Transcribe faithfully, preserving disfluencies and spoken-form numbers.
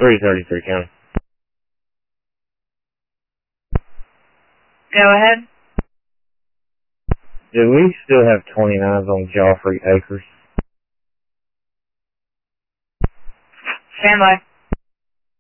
three thirty-three County. Go ahead. Do we still have twenty-nines on Joffrey Acres? Stand by.